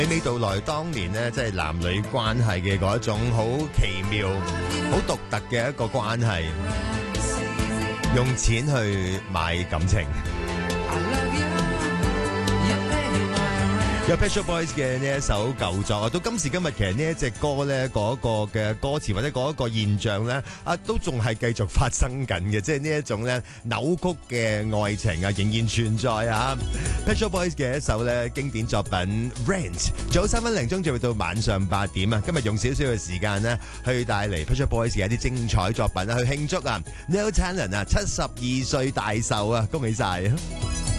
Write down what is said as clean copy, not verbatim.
娓娓道來當年呢，即係男女關係嘅嗰一種好奇妙、好獨特嘅一個關係，用錢去買感情。有 Pet Shop Boys 嘅呢一首舊作，到今時今日其實呢一隻歌咧，嗰個嘅歌詞或者嗰一個現象咧，都仲係繼續發生緊嘅，即係呢一種咧扭曲嘅愛情啊，仍然存在啊。Pet Shop Boys 嘅一首咧經典作品 Rent， 早3分零鐘就會到晚上8點啊。今日用少少嘅時間呢，去帶嚟 Pet Shop Boys 嘅一啲精彩作品啊，去慶祝啊 Neil Tennant 啊72歲大壽啊，恭喜晒！